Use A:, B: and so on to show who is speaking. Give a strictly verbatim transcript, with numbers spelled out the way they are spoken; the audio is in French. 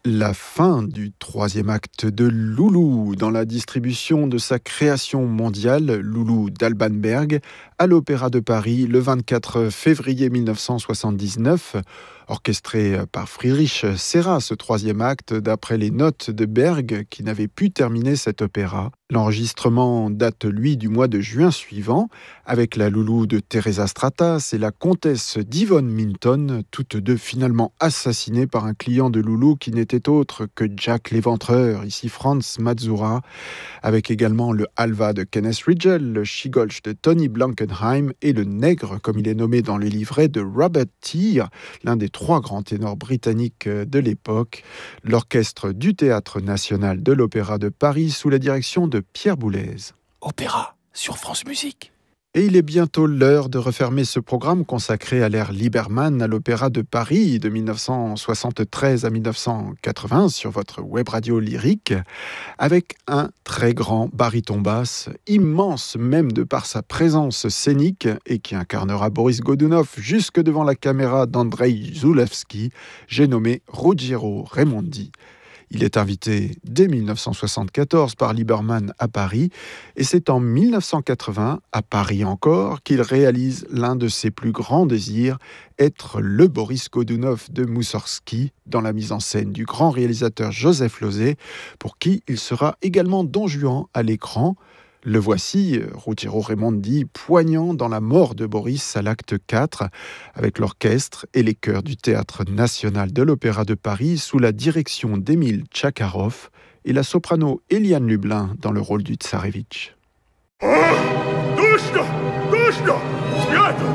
A: La fin du troisième acte de Loulou dans la distribution de sa création mondiale, Loulou d'Alban Berg, à l'Opéra de Paris le vingt-quatre février mille neuf cent soixante-dix-neuf. Orchestré par Friedrich Serra, ce troisième acte, d'après les notes de Berg, qui n'avait pu terminer cet opéra. L'enregistrement date, lui, du mois de juin suivant, avec la Loulou de Teresa Stratas et la comtesse d'Yvonne Minton, toutes deux finalement assassinées par un client de Loulou qui n'était autre que Jack l'Éventreur, ici Franz Mazura, avec également le Alva de Kenneth Ridgell, le Schigolch de Tony Blankenheim et le Nègre, comme il est nommé dans les livrets, de Robert Teare, l'un des trois grands ténors britanniques de l'époque, l'orchestre du Théâtre national de l'Opéra de Paris sous la direction de Pierre Boulez.
B: Opéra sur France Musique.
A: Et il est bientôt l'heure de refermer ce programme consacré à l'ère Liebermann à l'Opéra de Paris de mille neuf cent soixante-treize à mille neuf cent quatre-vingts sur votre web radio lyrique, avec un très grand baryton basse, immense même de par sa présence scénique et qui incarnera Boris Godunov jusque devant la caméra d'Andrei Zulewski, j'ai nommé Ruggiero Raimondi. Il est invité dès mille neuf cent soixante-quatorze par Liebermann à Paris et c'est en mille neuf cent quatre-vingts, à Paris encore, qu'il réalise l'un de ses plus grands désirs, être le Boris Godunov de Moussorgsky dans la mise en scène du grand réalisateur Joseph Losey, pour qui il sera également Don Juan à l'écran. Le voici, Ruggiero Raimondi, poignant dans la mort de Boris à l'acte quatre, avec l'orchestre et les chœurs du Théâtre national de l'Opéra de Paris sous la direction d'Émile Tchakharov et la soprano Eliane Lublin dans le rôle du Tsarévitch.